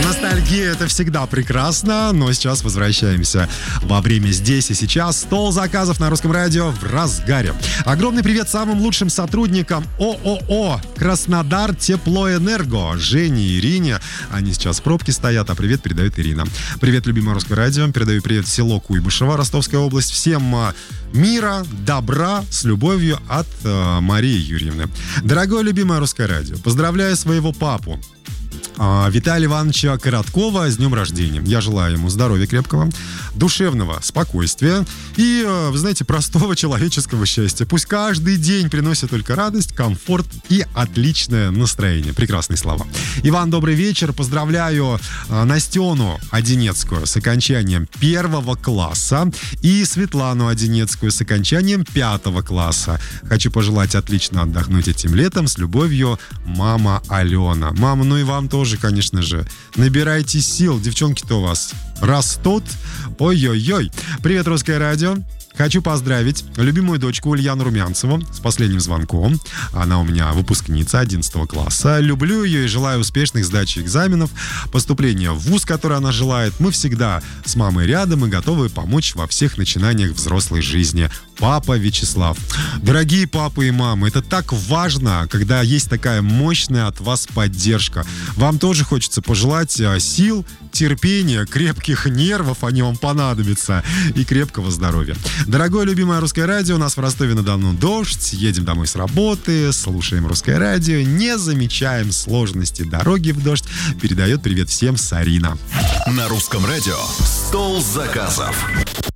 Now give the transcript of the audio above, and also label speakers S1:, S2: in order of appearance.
S1: Ностальгия — это всегда прекрасно, но сейчас возвращаемся во время здесь и сейчас. Стол заказов на Русском радио в разгаре. Огромный привет самым лучшим сотрудникам ООО «Краснодар Теплоэнерго» Жене и Ирине. Они сейчас в пробке стоят, а привет передает Ирина. Привет, любимое Русское радио. Передаю привет в село Куйбышево, Ростовская область. Всем мира, добра, с любовью от Марии Юрьевны. Дорогое любимое Русское радио, поздравляю своего папу Виталия Ивановича Короткова с днем рождения. Я желаю ему здоровья крепкого, душевного спокойствия и, вы знаете, простого человеческого счастья. Пусть каждый день приносит только радость, комфорт и отличное настроение. Прекрасные слова. Иван, добрый вечер. Поздравляю Настену Одинецкую с окончанием 1 класса и Светлану Одинецкую с окончанием 5 класса. Хочу пожелать отлично отдохнуть этим летом. С любовью, мама Алена. Мама, ну и вам тоже, конечно же. Набирайте сил. Девчонки-то у вас растут. Ой-ой-ой. Привет, Русское радио. Хочу поздравить любимую дочку Ульяну Румянцеву с последним звонком. Она у меня выпускница 11 класса. Люблю ее и желаю успешных сдачи экзаменов, поступления в вуз, который она желает. Мы всегда с мамой рядом и готовы помочь во всех начинаниях взрослой жизни. Папа Вячеслав. Дорогие папы и мамы, это так важно, когда есть такая мощная от вас поддержка. Вам тоже хочется пожелать сил, терпения, крепких нервов, они вам понадобятся, и крепкого здоровья. Дорогое любимое Русское радио, у нас в Ростове-на-Дону дождь, едем домой с работы, слушаем Русское радио, не замечаем сложности дороги в дождь. Передает привет всем Сарина.
S2: На Русском радио «Стол заказов».